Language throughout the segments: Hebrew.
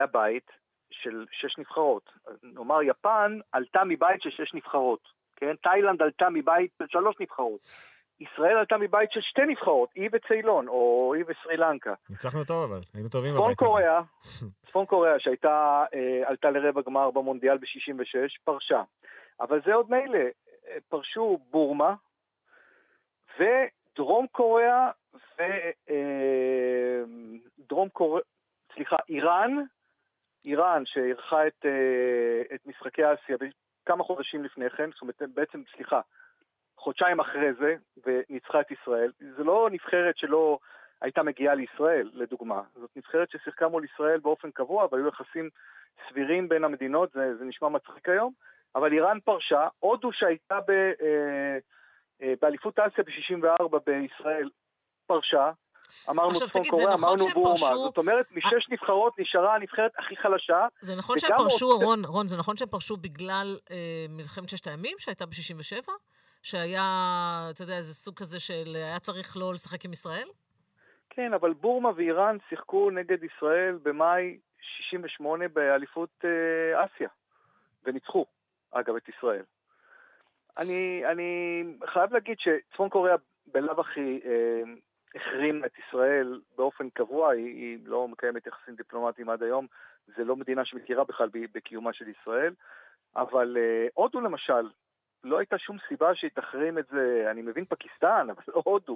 בית של 6 נבחרות. נאמר, יפן עלתה מבית של 6 נבחרות. כן? תאילנד עלתה מבית של 3 נבחרות. ישראל עלתה מבית של 2 נבחרות, אי וציילון, או אי וסרי לנקה. ניצחנו טוב, אבל היינו טובים בבית הזה. צפון קוריאה, שהייתה, עלתה לרבע גמר במונדיאל ב-66, פרשה. אבל זה עוד מילא, פרשו בורמה, ודרום קוריאה, איראן שערכה את משחקי אסיה כמה חודשים לפני כן, זאת אומרת, בעצם, חודשיים אחרי זה, וניצחה את ישראל. זה לא נבחרת שלא הייתה מגיעה לישראל, לדוגמה. זאת נבחרת ששיחקה מול ישראל באופן קבוע, והיו יחסים סבירים בין המדינות, זה נשמע מצחיק היום, אבל איראן פרשה, הודו שהייתה באליפות אסיה ב-64 בישראל פרשה, אמרנו צפון קוריאה, אמרנו בורמה, זאת אומרת, מ6 נבחרות נשארה הנבחרת הכי חלשה. זה נכון שהם פרשו, רון, זה נכון שהם פרשו בגלל מלחמת 6 הימים שהייתה ב-67? שהיה, אתה יודע, איזה סוג כזה של היה צריך לא לשחק עם ישראל? כן, אבל בורמה ואיראן שיחקו נגד ישראל במאי 68 באליפות אסיה, וניצחו, אגב, את ישראל. אני חייב להגיד שצפון קוריאה בלב הכי החרים את ישראל באופן קבוע, היא לא מקיימת יחסים דיפלומטיים עד היום, זה לא מדינה שמכירה בכלל בקיומה של ישראל, אבל הודו למשל, לא הייתה שום סיבה שהיא תחרים את זה, אני מבין פקיסטן, אבל לא הודו.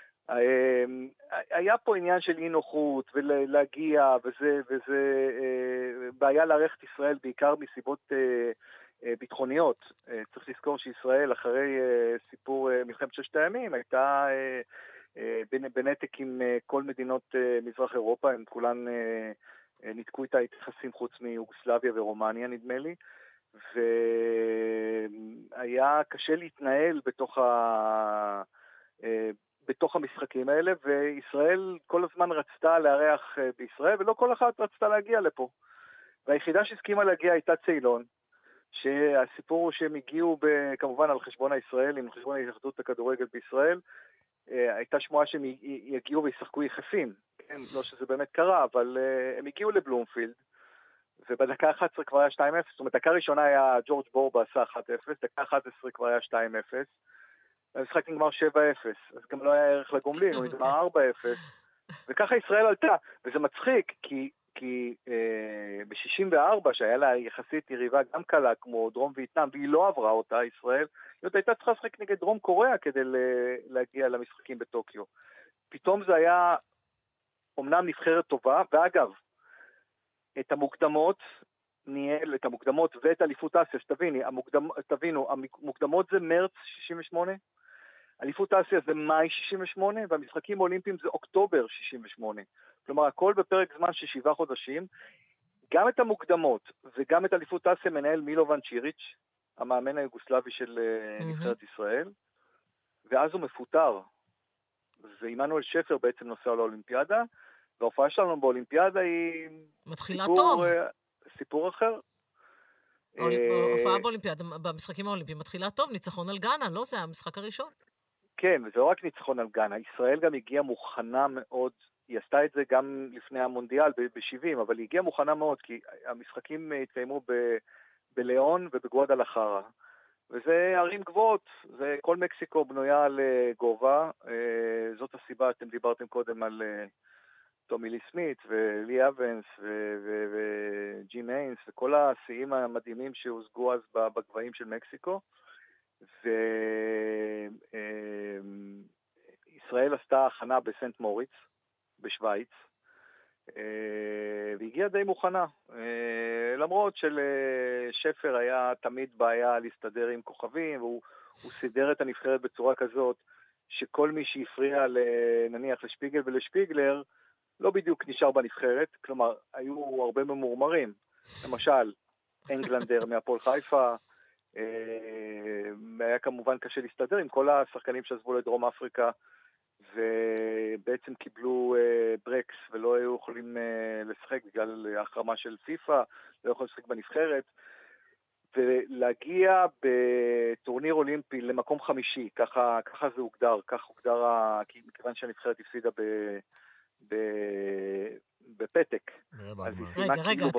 היה פה עניין של אי נוחות ולהגיע, וזה בעיה לערך את ישראל בעיקר מסיבות ביטחוניות. צריך לזכור שישראל אחרי סיפור מלחמת 6 הימים הייתה בנתק עם כל מדינות מזרח אירופה, הם כולן ניתקו איתה יחסים חוץ מיוגוסלביה ורומניה נדמה לי, והיה קשה להתנהל בתוך המשחקים האלה, וישראל כל הזמן רצתה לארח בישראל, ולא כל אחת רצתה להגיע לפה. והיחידה שהסכימה להגיע הייתה ציילון, שהסיפור הוא שהם הגיעו כמובן על חשבון הישראלים, על חשבון ההתאחדות הכדורגל בישראל, הייתה שמועה שהם יגיעו וישחקו יחפים, כן? לא שזה באמת קרה, אבל הם הגיעו לבלומפילד, ובדקה 11 כבר היה 2-0, זאת אומרת, דקה ראשונה היה ג'ורג' בורבה עשה 1-0, דקה 11 כבר היה 2-0, המשחק נגמר 7-0, אז גם לא היה ערך לגומלין, הוא נגמר 4-0, וככה ישראל עלתה, וזה מצחיק, כי ב-64, שהיה לה יחסית יריבה גם קלה כמו דרום וייטנאם, והיא לא עברה אותה, ישראל, היא הייתה צריכה לשחק נגד דרום קוריאה כדי להגיע למשחקים בטוקיו. פתאום זה היה אומנם נבחרת טובה, ואגב, את המוקדמות ואת אליפות אסיה, תבינו, המוקדמות זה מרץ 68, אליפות אסיה זה מאי 68, והמשחקים האולימפיים זה אוקטובר 68. כלומר, הכל בפרק זמן של 7 חודשים. גם את המוקדמות וגם את אליפות אסיה מנהל מילובן צ'יריץ', המאמן היוגוסלבי של נבחרת ישראל, ואז הוא מפוטר. ועמנואל שפר בעצם נוסע לאולימפיאדה, וההופעה שלנו באולימפיאדה היא מתחילה טוב. סיפור אחר. ההופעה באולימפיאדה, במשחקים האולימפיים מתחילה טוב, ניצחון על גאנה, לא? זה המשחק הראשון. כן, וזה לא רק ניצחון על גאנה, ישראל גם הגיעה מוכנה מאוד, היא עשתה את זה גם לפני המונדיאל ב-70, אבל היא הגיעה מוכנה מאוד, כי המשחקים התקיימו בליאון ובגואדלחרה, וזה ערים גבוהות, כל מקסיקו בנויה על גובה, זאת הסיבה, אתם דיברתם קודם על טומי לי סמית ולי אבנס וג'ים איינס, וכל השיאים המדהימים שהושגו אז בגבהים של מקסיקו, וישראל עשתה הכנה בסנט מוריץ, בשוויץ, והגיעה די מוכנה, למרות שלשפר היה תמיד בעיה להסתדר עם כוכבים, והוא סידר את הנבחרת בצורה כזאת, שכל מי שהפריע נניח לשפיגל ולשפיגלר, לא בדיוק נשאר בנבחרת, כלומר, היו הרבה ממורמרים, למשל, אנגלנדר מהפועל חיפה, היה כמובן קשה להסתדר עם כל השחקנים שעזבו לדרום אפריקה, ובעצם קיבלו ברקס ולא היו יכולים לשחק בגלל ההחרמה של פיפה, לא יכולים לשחק בנבחרת, ולהגיע בטורניר אולימפי למקום 5, ככה זה הוגדר, מכיוון שהנבחרת הפסידה בפתק. ברבע אז הגמר. היא סיימה רגע, כאילו